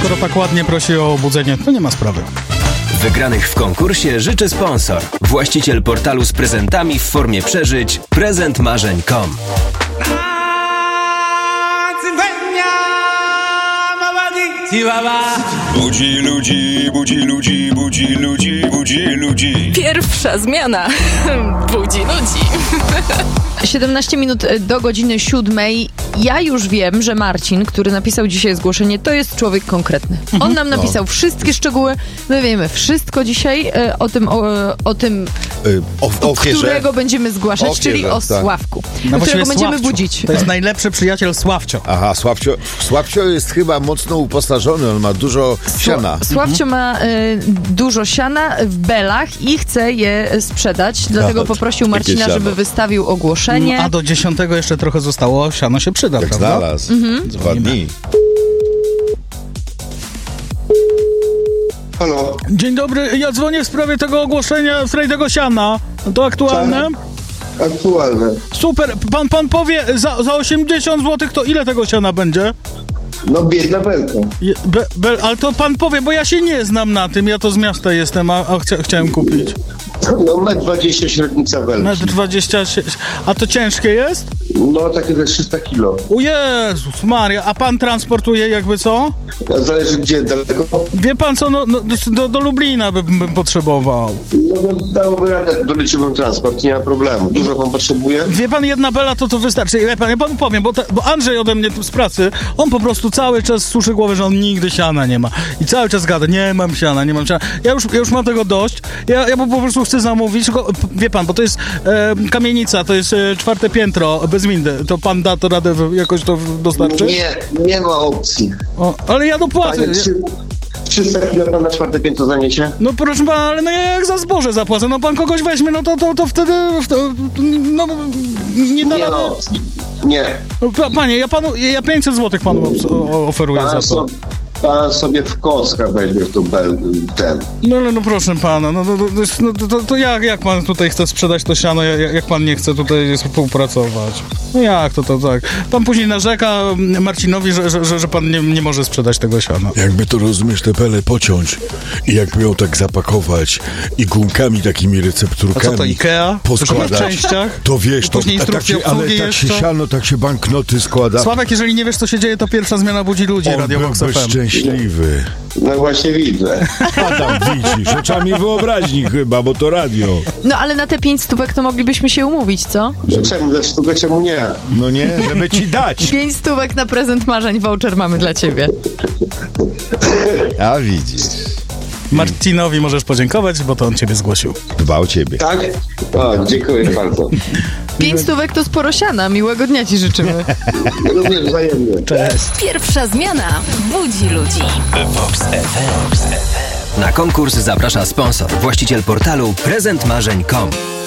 skoro tak ładnie prosi o obudzenie, to nie ma sprawy. Wygranych w konkursie życzy sponsor. Właściciel portalu z prezentami w formie przeżyć prezentmarzeń.com. Budzi ludzi, budzi ludzi, budzi ludzi, budzi ludzi. Pierwsza zmiana budzi ludzi. 17 minut do godziny 7. Ja już wiem, że Marcin, który napisał dzisiaj zgłoszenie, to jest człowiek konkretny. On nam napisał wszystkie szczegóły. My wiemy wszystko dzisiaj o tym, którego będziemy zgłaszać, czyli o Sławku, którego będziemy budzić. To jest najlepszy przyjaciel Sławcio. Aha, Sławcio jest chyba mocno uposażony, on ma dużo siana. Sławcio ma dużo siana w belach i chce je sprzedać, dlatego poprosił Marcina, żeby wystawił ogłoszenie. A do 10 jeszcze trochę zostało, siano się przyda, tak prawda? Znalazł. 2 dni. Halo. Dzień dobry, ja dzwonię w sprawie tego ogłoszenia, w sprawie tego siana. To aktualne? Tak, aktualne. Super, pan powie, za 80 zł to ile tego siana będzie? No biedna belka. Ale to pan powie, bo ja się nie znam na tym, ja to z miasta jestem, a chciałem kupić. No 1,20 m średnica belki. 1,26 m. A to ciężkie jest? No takie ze 300 kilo. O Jezus Maria, a pan transportuje jakby co? Zależy gdzie, daleko? Wie pan co, do Lublina bym potrzebował. No dałoby radę, doleciłbym transport, nie ma problemu. Dużo pan potrzebuje? Wie pan, jedna bela to wystarczy. Ja panu powiem, bo Andrzej ode mnie tu z pracy, on po prostu cały czas suszy głowę, że on nigdy siana nie ma. I cały czas gada, nie mam siana. Ja już mam tego dość. Ja po prostu chcę zamówić, tylko, wie pan, bo to jest kamienica, to jest 4. piętro, bez windy. To pan da to radę jakoś to dostarczyć? Nie ma opcji. Ale ja dopłacę. Panie, 300 kilo pan na 4. piętro zaniesie? No proszę pana, ale ja jak za zboże zapłacę, pan kogoś weźmie, to wtedy nie da rady. Nie. Panie, ja 500 zł panu oferuję za to. Pan sobie w kockach weźmie ten. No proszę pana, to jak pan tutaj chce sprzedać to siano, jak pan nie chce tutaj współpracować? No jak to tak? Pan później narzeka Marcinowi, że pan nie może sprzedać tego siana. Jakby to, rozumiesz, te pele pociąć i jakby ją tak zapakować i gumkami takimi recepturkami. A co to, Ikea? Poskładać. W częściach? To wiesz, to później instrukcje obsługi ale tak się siano, tak się banknoty składa. Sławek, jeżeli nie wiesz, co się dzieje, to pierwsza zmiana budzi ludzi, Radio Box FM. Szczęśliwy. No właśnie widzę. Adam, widzisz, oczami wyobraźni chyba, bo to radio. No ale na te 5 stówek to moglibyśmy się umówić, co? Czemu ze sztukę, czemu nie? No nie, żeby ci dać. 5 stówek na prezent marzeń, voucher mamy dla ciebie. A widzisz. Marcinowi możesz podziękować, bo to on ciebie zgłosił. Dba o ciebie. Tak? O, dziękuję bardzo. 5 stówek to sporo siana. Miłego dnia ci życzymy. Również wzajemnie. Cześć. Pierwsza zmiana budzi ludzi. Vox FM. Na konkurs zaprasza sponsor. Właściciel portalu prezentmarzeń.com.